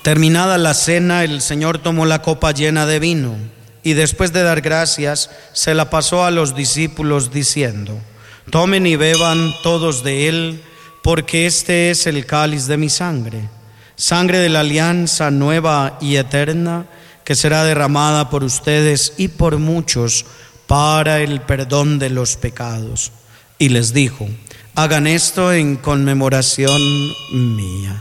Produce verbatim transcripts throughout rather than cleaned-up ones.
Terminada la cena, el Señor tomó la copa llena de vino y después de dar gracias, se la pasó a los discípulos diciendo: tomen y beban todos de él, porque este es el cáliz de mi sangre, sangre de la alianza nueva y eterna, que será derramada por ustedes y por muchos para el perdón de los pecados. Y les dijo: hagan esto en conmemoración mía.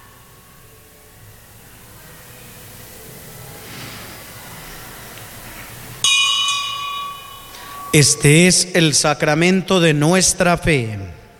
Este es el sacramento de nuestra fe.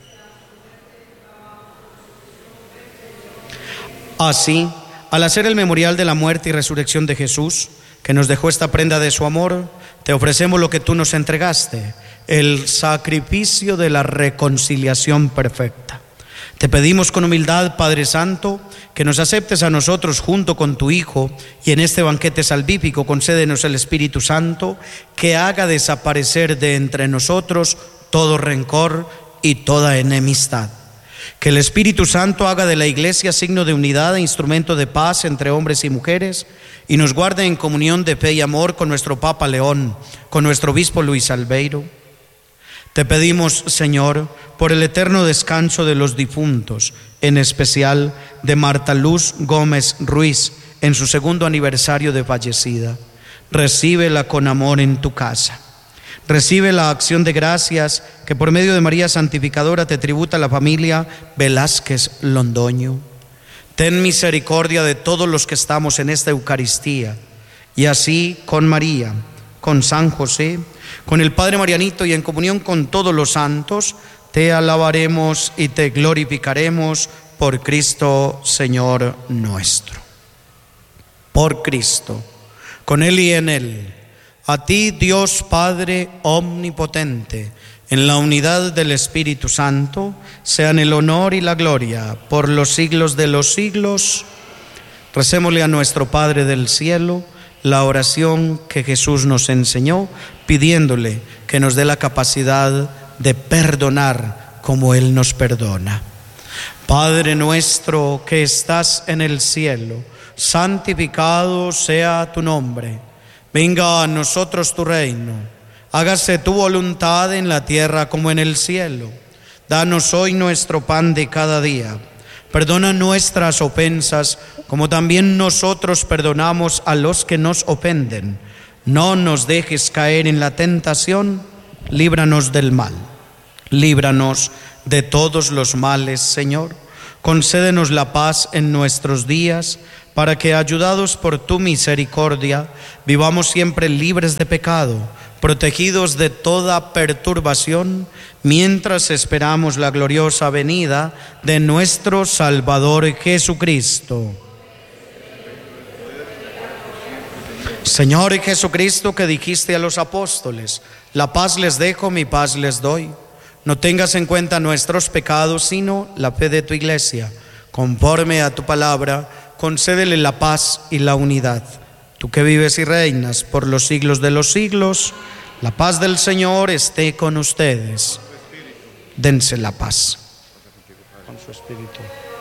Así, al hacer el memorial de la muerte y resurrección de Jesús, que nos dejó esta prenda de su amor, te ofrecemos lo que tú nos entregaste, el sacrificio de la reconciliación perfecta. Te pedimos con humildad, Padre Santo, que nos aceptes a nosotros junto con tu Hijo, y en este banquete salvífico concédenos el Espíritu Santo, que haga desaparecer de entre nosotros todo rencor y toda enemistad. Que el Espíritu Santo haga de la Iglesia signo de unidad e instrumento de paz entre hombres y mujeres, y nos guarde en comunión de fe y amor con nuestro Papa León, con nuestro Obispo Luis Albeiro. Te pedimos, Señor, por el eterno descanso de los difuntos, en especial de Marta Luz Gómez Ruiz, en su segundo aniversario de fallecida. Recíbela con amor en tu casa. Recibe la acción de gracias que por medio de María Santificadora te tributa la familia Velázquez Londoño. Ten misericordia de todos los que estamos en esta Eucaristía, y así con María, con San José, con el Padre Marianito y en comunión con todos los santos, te alabaremos y te glorificaremos por Cristo Señor nuestro. Por Cristo, con Él y en Él, a ti Dios Padre omnipotente, en la unidad del Espíritu Santo, sean el honor y la gloria por los siglos de los siglos. Recémosle a nuestro Padre del cielo la oración que Jesús nos enseñó, pidiéndole que nos dé la capacidad de perdonar como Él nos perdona. Padre nuestro que estás en el cielo, santificado sea tu nombre. Venga a nosotros tu reino. Hágase tu voluntad en la tierra como en el cielo. Danos hoy nuestro pan de cada día. Perdona nuestras ofensas, como también nosotros perdonamos a los que nos ofenden. No nos dejes caer en la tentación, líbranos del mal. Líbranos de todos los males, Señor. Concédenos la paz en nuestros días, para que, ayudados por tu misericordia, vivamos siempre libres de pecado, protegidos de toda perturbación, mientras esperamos la gloriosa venida de nuestro Salvador Jesucristo. Señor Jesucristo, que dijiste a los apóstoles: la paz les dejo, mi paz les doy. No tengas en cuenta nuestros pecados, sino la fe de tu Iglesia. Conforme a tu palabra, concédele la paz y la unidad. Tú que vives y reinas por los siglos de los siglos, la paz del Señor esté con ustedes. Dense la paz. Con su espíritu.